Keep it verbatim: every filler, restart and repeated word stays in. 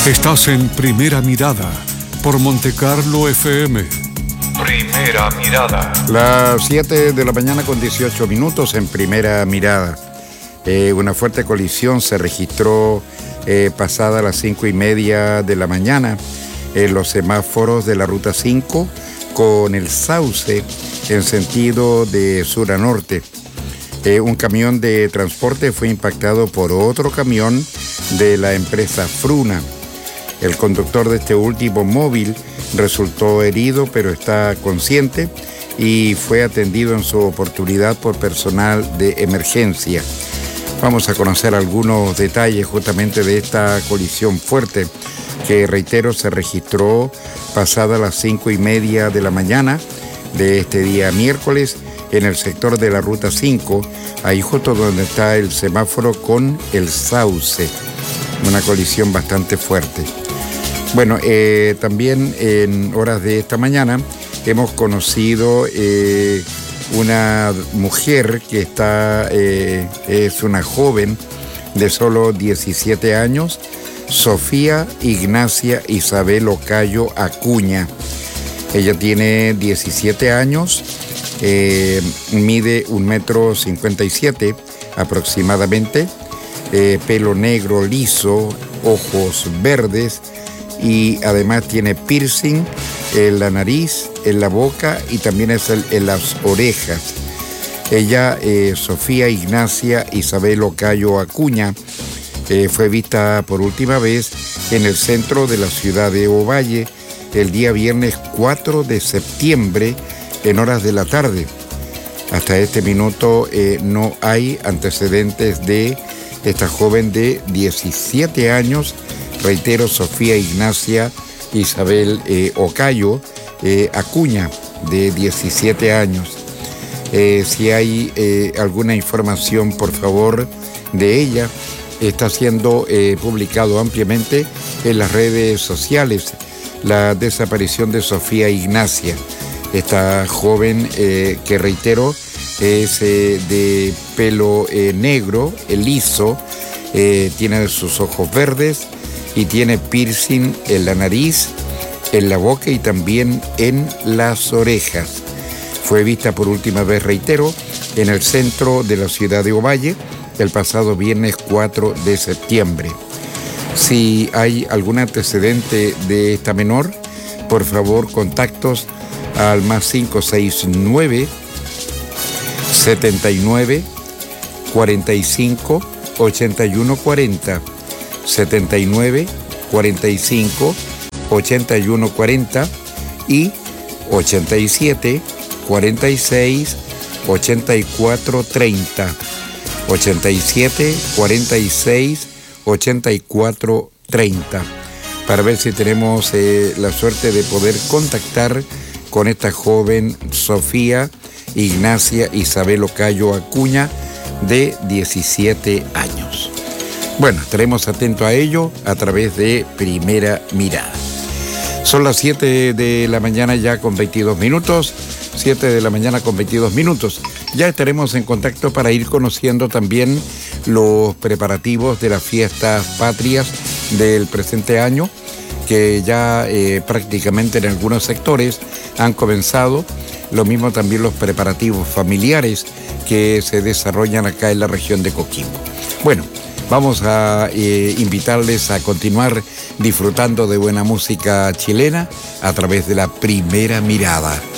Estás en Primera Mirada por Montecarlo F M. Primera Mirada. Las siete de la mañana con dieciocho minutos en Primera Mirada. Eh, una fuerte colisión se registró eh, pasada las cinco y media de la mañana en los semáforos de la Ruta cinco con el Sauce en sentido de sur a norte. Eh, un camión de transporte fue impactado por otro camión de la empresa Fruna. El conductor de este último móvil resultó herido, pero está consciente y fue atendido en su oportunidad por personal de emergencia. Vamos a conocer algunos detalles justamente de esta colisión fuerte que, reitero, se registró pasada las cinco y media de la mañana de este día miércoles en el sector de la Ruta cinco, ahí justo donde está el semáforo con el Sauce. Una colisión bastante fuerte. Bueno, eh, también en horas de esta mañana hemos conocido eh, una mujer que está, eh, es una joven de solo diecisiete años, Sofía Ignacia Isabel Ocayo Acuña. Ella tiene diecisiete años, eh, mide un metro cincuenta y siete aproximadamente, eh, pelo negro liso, ojos verdes, y además tiene piercing en la nariz, en la boca y también es el, en las orejas. Ella, eh, Sofía Ignacia Isabel Ocayo Acuña, eh, fue vista por última vez en el centro de la ciudad de Ovalle el día viernes cuatro de septiembre en horas de la tarde. Hasta este minuto eh, no hay antecedentes de esta joven de diecisiete años. Reitero, Sofía Ignacia Isabel eh, Ocayo eh, Acuña, de diecisiete años. Eh, si hay eh, alguna información, por favor, de ella, está siendo eh, publicado ampliamente en las redes sociales la desaparición de Sofía Ignacia, esta joven eh, que, reitero, es eh, de pelo eh, negro, liso, eh, tiene sus ojos verdes y tiene piercing en la nariz, en la boca y también en las orejas. Fue vista por última vez, reitero, en el centro de la ciudad de Ovalle el pasado viernes cuatro de septiembre. Si hay algún antecedente de esta menor, por favor, contactos al más cinco seis nueve, setenta y nueve, cuarenta y cinco, ochenta y uno cuarenta. setenta y nueve, cuarenta y cinco, ochenta y uno cuarenta y ochenta y siete, cuarenta y seis, ochenta y cuatro treinta. ochenta y siete, cuarenta y seis, ochenta y cuatro treinta. Para ver si tenemos eh, la suerte de poder contactar con esta joven Sofía Ignacia Isabel Ocayo Acuña, de diecisiete años. Bueno, estaremos atentos a ello a través de Primera Mirada. Son las siete de la mañana ya con veintidós minutos, siete de la mañana con veintidós minutos. Ya estaremos en contacto para ir conociendo también los preparativos de las fiestas patrias del presente año, que ya eh, prácticamente en algunos sectores han comenzado. Lo mismo también los preparativos familiares que se desarrollan acá en la región de Coquimbo. Bueno, vamos a eh, invitarles a continuar disfrutando de buena música chilena a través de la Primera Mirada.